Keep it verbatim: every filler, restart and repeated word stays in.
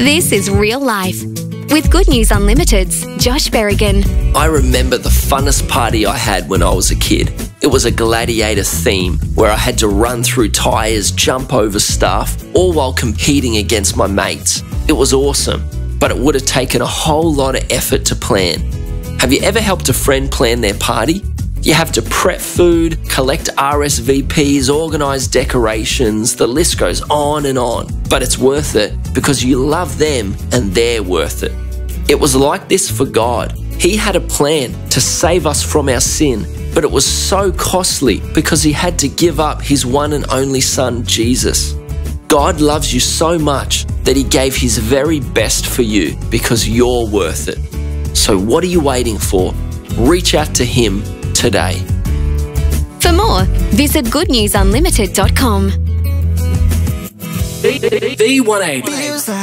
This is real life. With Good News Unlimited's Josh Berrigan. I remember the funnest party I had when I was a kid. It was a gladiator theme where I had to run through tyres, jump over stuff, all while competing against my mates. It was awesome, but it would have taken a whole lot of effort to plan. Have you ever helped a friend plan their party? You have to prep food, collect R S V Ps, organise decorations, the list goes on and on. But it's worth it because you love them and they're worth it. It was like this for God. He had a plan to save us from our sin, but it was so costly because he had to give up his one and only son, Jesus. God loves you so much that he gave his very best for you because you're worth it. So what are you waiting for? Reach out to him today. For more, visit good news unlimited dot com. V one eighty.